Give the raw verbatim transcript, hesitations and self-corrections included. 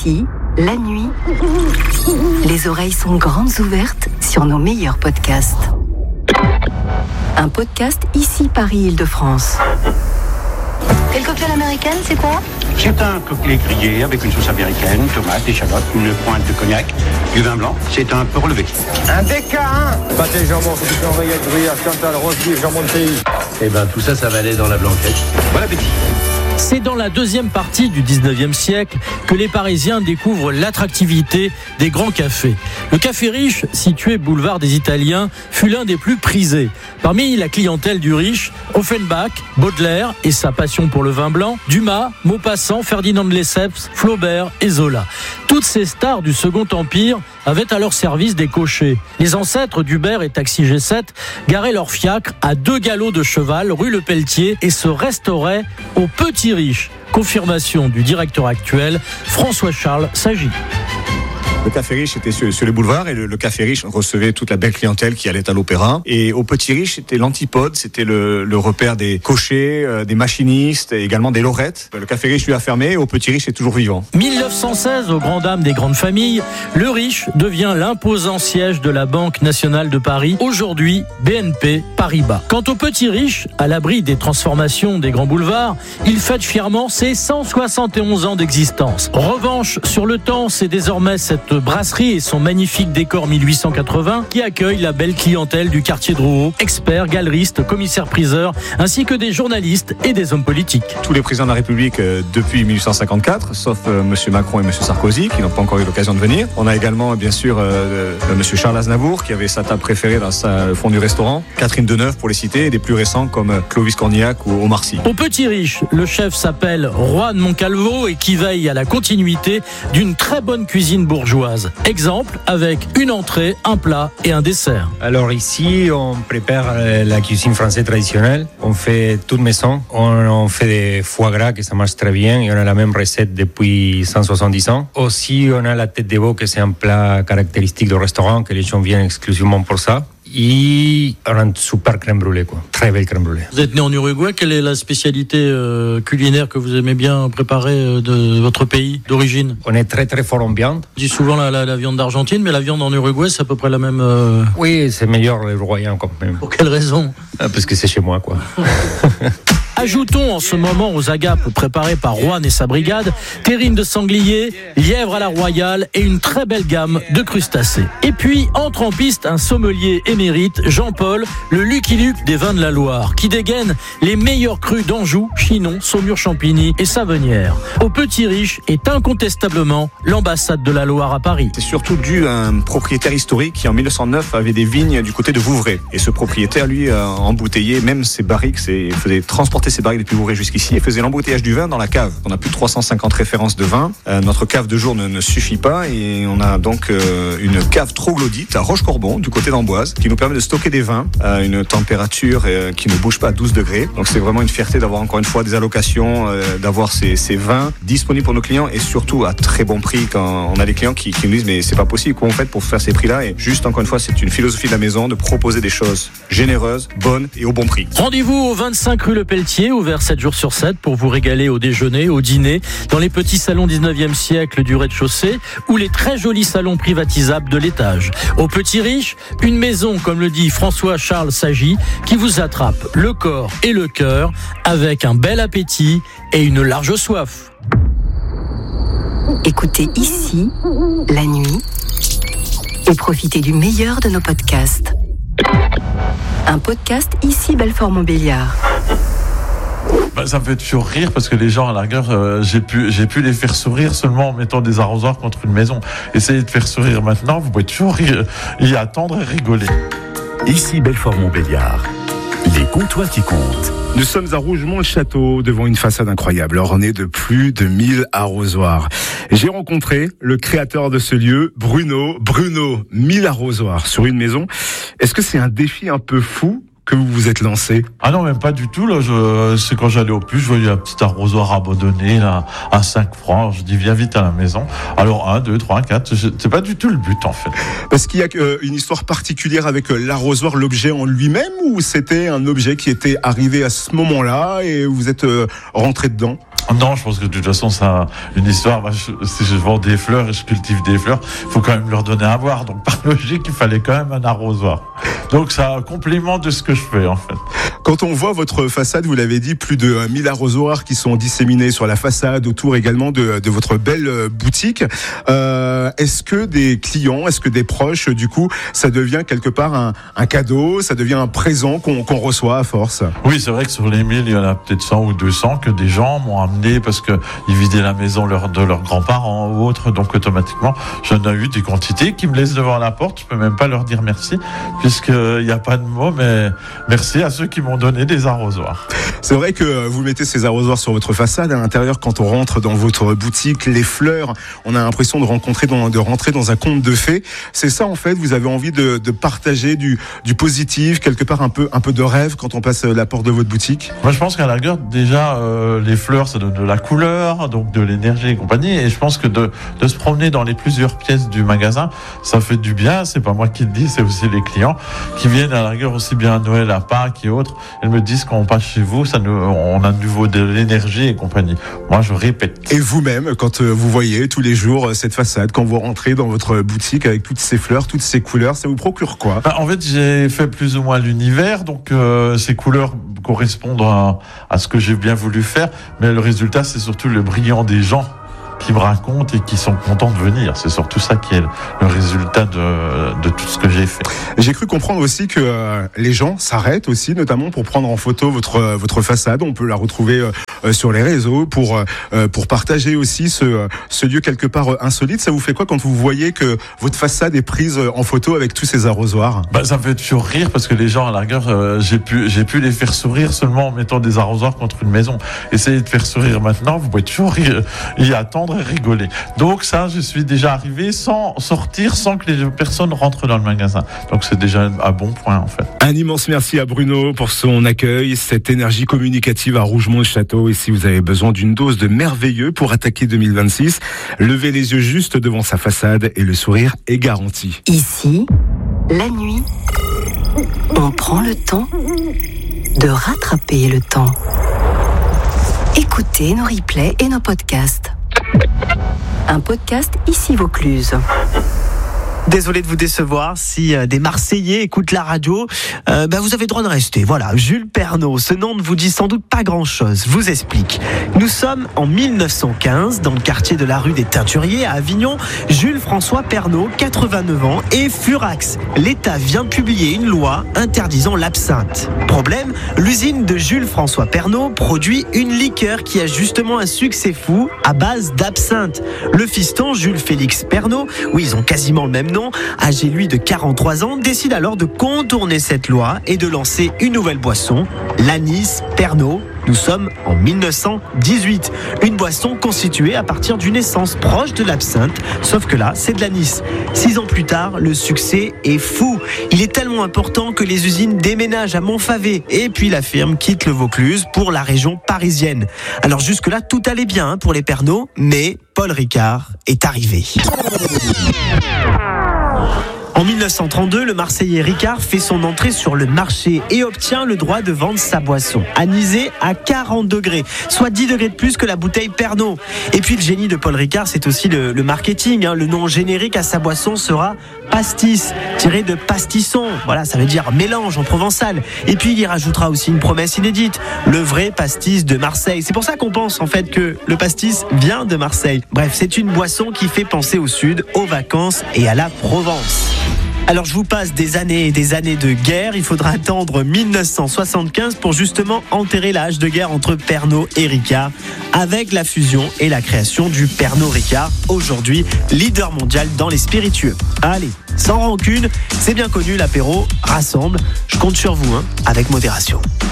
Ici, la nuit, les oreilles sont grandes ouvertes sur nos meilleurs podcasts. Un podcast Ici Paris-Île-de-France. Et le cocktail américain, c'est quoi? C'est un cocktail grillé avec une sauce américaine, tomates, échalotes, une pointe de cognac, du vin blanc. C'est un peu relevé. Un D K un pâté jambon, c'est une oreillette, gruyère, Chantal, rose beef, jambon de pays. Eh ben tout ça, ça va aller dans la blanquette. Bon appétit. C'est dans la deuxième partie du dix-neuvième siècle que les Parisiens découvrent l'attractivité des grands cafés. Le Café Riche, situé boulevard des Italiens, fut l'un des plus prisés. Parmi la clientèle du Riche, Offenbach, Baudelaire et sa passion pour le vin blanc, Dumas, Maupassant, Ferdinand de Lesseps, Flaubert et Zola. Toutes ces stars du Second Empire avaient à leur service des cochers. Les ancêtres d'Uber et Taxi G sept garaient leur fiacre à deux galops de cheval rue Le Pelletier et se restauraient au Petit Riche. Confirmation du directeur actuel, François-Charles Sagy. Le Café Riche était sur, sur les boulevards et le, le Café Riche recevait toute la belle clientèle qui allait à l'opéra. Et au Petit Riche, c'était l'antipode, c'était le, le repère des cochers, euh, des machinistes et également des lorettes. Le Café Riche lui a fermé et au Petit Riche est toujours vivant. mille neuf cent seize, aux grandes dames des grandes familles, le Riche devient l'imposant siège de la Banque nationale de Paris, aujourd'hui B N P Paribas. Quant au Petit Riche, à l'abri des transformations des grands boulevards, il fête fièrement ses cent soixante et onze ans d'existence. Revanche sur le temps, c'est désormais cette brasserie et son magnifique décor mille huit cent quatre-vingts qui accueille la belle clientèle du quartier Drouot, experts, galeristes, commissaires-priseurs, ainsi que des journalistes et des hommes politiques. Tous les présidents de la République euh, depuis mille huit cent cinquante-quatre, sauf euh, M. Macron et M. Sarkozy, qui n'ont pas encore eu l'occasion de venir. On a également, bien sûr, euh, euh, M. Charles Aznavour, qui avait sa table préférée dans sa, le fond du restaurant, Catherine Deneuve, pour les citer, et des plus récents comme euh, Clovis Cornillac ou Omar Sy. Au Petit Riche, le chef s'appelle Juan Moncalvo et qui veille à la continuité d'une très bonne cuisine bourgeoise. Exemple avec une entrée, un plat et un dessert. Alors ici, on prépare la cuisine française traditionnelle. On fait toute maison. On, on fait des foie gras, que ça marche très bien. Et on a la même recette depuis cent soixante-dix ans. Aussi, on a la tête de veau, que c'est un plat caractéristique du restaurant, que les gens viennent exclusivement pour ça. Et on a une super crème brûlée, quoi. Très belle crème brûlée. Vous êtes né en Uruguay. Quelle est la spécialité euh, culinaire que vous aimez bien préparer euh, de votre pays d'origine? On est très très fort en viande. Je dis souvent la, la, la viande d'Argentine, mais la viande en Uruguay, c'est à peu près la même... Euh... Oui, c'est meilleur les Uruguayens quand même. Pour quelle raison? Ah, parce que c'est chez moi, quoi. Ajoutons en ce moment aux agapes préparées par Juan et sa brigade, terrine de sanglier, lièvre à la royale et une très belle gamme de crustacés. Et puis entre en piste un sommelier émérite, Jean-Paul, le Lucky Luke des vins de la Loire, qui dégaine les meilleurs crus d'Anjou, Chinon, Saumur-Champigny et Savenière. Au Petit Riche est incontestablement l'ambassade de la Loire à Paris. C'est surtout dû à un propriétaire historique qui en mille neuf cent neuf avait des vignes du côté de Vouvray. Et ce propriétaire, lui, a embouteillé même ses barriques, et faisait transporter ses barriques depuis Vouvray jusqu'ici et faisait l'embouteillage du vin dans la cave. On a plus de trois cent cinquante références de vin. Euh, notre cave de jour ne, ne suffit pas et on a donc euh, une cave troglodyte à Roche-Corbon, du côté d'Amboise, qui nous permet de stocker des vins à une température euh, qui ne bouge pas à douze degrés. Donc c'est vraiment une fierté d'avoir encore une fois des allocations, euh, d'avoir ces, ces vins disponibles pour nos clients et surtout à très bon prix. Quand on a des clients qui, qui nous disent mais c'est pas possible, comment vous faites pour faire ces prix-là? Et juste encore une fois, c'est une philosophie de la maison de proposer des choses généreuses, bonnes et au bon prix. Rendez-vous au vingt-cinq rue Le Pelletier, ouvert sept jours sur sept pour vous régaler au déjeuner, au dîner, dans les petits salons dix-neuvième siècle du rez-de-chaussée ou les très jolis salons privatisables de l'étage. Au Petit Riche, une maison, comme le dit François-Charles Sagy, qui vous attrape le corps et le cœur avec un bel appétit et une large soif. Écoutez Ici, la nuit, et profitez du meilleur de nos podcasts. Un podcast Ici Belfort-Montbéliard. Bah, ça me fait toujours rire parce que les gens, à la rigueur, euh, j'ai pu, j'ai pu les faire sourire seulement en mettant des arrosoirs contre une maison. Essayez de faire sourire maintenant, vous pouvez toujours rire, y attendre et rigoler. Ici Belfort-Montbéliard, les comptoirs qui comptent. Nous sommes à Rougemont-le-Château, devant une façade incroyable, ornée de plus de mille arrosoirs. J'ai rencontré le créateur de ce lieu, Bruno. Bruno, mille arrosoirs sur une maison. Est-ce que c'est un défi un peu fou que vous vous êtes lancé? Ah non, même pas du tout. Là, je, c'est quand j'allais au puce, je voyais un petit arrosoir abandonné là, à cinq francs. Je dis, viens vite à la maison. Alors, un, deux, trois, quatre. C'est pas du tout le but, en fait. Parce qu'il y a euh, une histoire particulière avec euh, l'arrosoir, l'objet en lui-même, ou c'était un objet qui était arrivé à ce moment-là et vous êtes euh, rentré dedans? Non, je pense que de toute façon, c'est une histoire. Bah, je, si je vends des fleurs et je cultive des fleurs, il faut quand même leur donner à boire. Donc, par logique, il fallait quand même un arrosoir. Donc, c'est un complément de ce que je fais, en fait. Quand on voit votre façade, vous l'avez dit, plus de mille arrosoirs qui sont disséminés sur la façade, autour également de, de votre belle boutique. Euh, est-ce que des clients, est-ce que des proches, du coup, ça devient quelque part un, un cadeau, ça devient un présent qu'on, qu'on reçoit à force? Oui, c'est vrai que sur les mille, il y en a peut-être cent ou deux cents que des gens m'ont amené parce qu'ils vidaient la maison leur, de leurs grands-parents ou autres. Donc, automatiquement, j'en ai eu des quantités qui me laissent devant la porte. Je peux même pas leur dire merci, puisqu'il n'y a pas de mots, mais merci à ceux qui m'ont donné des arrosoirs. C'est vrai que vous mettez ces arrosoirs sur votre façade. À l'intérieur, quand on rentre dans votre boutique, les fleurs, on a l'impression de rencontrer dans, de rentrer dans un conte de fées. C'est ça, en fait, vous avez envie de, de partager du, du positif, quelque part un peu, un peu de rêve quand on passe la porte de votre boutique? Moi, je pense qu'à la rigueur, déjà, euh, les fleurs, ça donne de la couleur, donc de l'énergie et compagnie. Et je pense que de, de se promener dans les plusieurs pièces du magasin, ça fait du bien. C'est pas moi qui le dis, c'est aussi les clients qui viennent à la rigueur aussi bien à Noël, à Pâques et autres. Ils me disent quand on passe chez vous, ça nous, on a de nouveau de l'énergie et compagnie. Moi, je répète. Et vous-même, quand vous voyez tous les jours cette façade, quand vous rentrez dans votre boutique avec toutes ces fleurs, toutes ces couleurs, ça vous procure quoi? Bah, en fait, j'ai fait plus ou moins l'univers, donc euh, ces couleurs correspondent à, à ce que j'ai bien voulu faire, mais le résultat, c'est surtout le brillant des gens qui me racontent et qui sont contents de venir. C'est surtout ça qui est le résultat de, de tout ce que j'ai fait. J'ai cru comprendre aussi que euh, les gens s'arrêtent aussi, notamment pour prendre en photo votre, votre façade. On peut la retrouver euh, sur les réseaux pour, euh, pour partager aussi ce, ce lieu quelque part euh, insolite. Ça vous fait quoi quand vous voyez que votre façade est prise en photo avec tous ces arrosoirs? Bah, ça me fait toujours rire parce que les gens, à la rigueur, euh, j'ai pu, j'ai pu les faire sourire seulement en mettant des arrosoirs contre une maison. Essayez de faire sourire maintenant, vous pouvez toujours rire, y attendre et rigoler. Donc ça, je suis déjà arrivé sans sortir, sans que les personnes rentrent dans le magasin. Donc c'est déjà un bon point en fait. Un immense merci à Bruno pour son accueil, cette énergie communicative à Rougemont-le-Château. Et si vous avez besoin d'une dose de merveilleux pour attaquer deux mille vingt-six, levez les yeux juste devant sa façade et le sourire est garanti. Ici, la nuit, on prend le temps de rattraper le temps. Écoutez nos replays et nos podcasts. Un podcast Ici Vaucluse. Désolé de vous décevoir, si euh, des Marseillais écoutent la radio, euh, bah, vous avez le droit de rester. Voilà, Jules Pernaut, ce nom ne vous dit sans doute pas grand-chose. Je vous explique. Nous sommes en mille neuf cent quinze, dans le quartier de la rue des Teinturiers, à Avignon. Jules François Pernaut, quatre-vingt-neuf ans, et Furax. L'État vient de publier une loi interdisant l'absinthe. Problème, l'usine de Jules François Pernaut produit une liqueur qui a justement un succès fou à base d'absinthe. Le fiston, Jules Félix Pernaut, oui, ils ont quasiment le même nom, âgé lui de quarante-trois ans, décide alors de contourner cette loi et de lancer une nouvelle boisson, l'anis Pernaut. Nous sommes en mille neuf cent dix-huit. Une boisson constituée à partir d'une essence proche de l'absinthe, sauf que là, c'est de l'anis. Six ans plus tard, le succès est fou. Il est tellement important que les usines déménagent à Montfavet et puis la firme quitte le Vaucluse pour la région parisienne. Alors jusque-là, tout allait bien hein, pour les Pernaut, mais Paul Ricard est arrivé. En mille neuf cent trente-deux, le Marseillais Ricard fait son entrée sur le marché et obtient le droit de vendre sa boisson, anisée à quarante degrés, soit dix degrés de plus que la bouteille Pernaut. Et puis le génie de Paul Ricard, c'est aussi le, le marketing. Hein. Le nom générique à sa boisson sera Pastis, tiré de pastisson. Voilà, ça veut dire mélange en provençal. Et puis il y rajoutera aussi une promesse inédite, le vrai pastis de Marseille. C'est pour ça qu'on pense en fait que le pastis vient de Marseille. Bref, c'est une boisson qui fait penser au sud, aux vacances et à la Provence. Alors je vous passe des années et des années de guerre. Il faudra attendre mille neuf cent soixante-quinze pour justement enterrer l'âge de guerre entre Pernaut et Ricard, avec la fusion et la création du Pernod Ricard, aujourd'hui leader mondial dans les spiritueux. Allez, sans rancune, c'est bien connu, l'apéro rassemble. Je compte sur vous, hein, avec modération.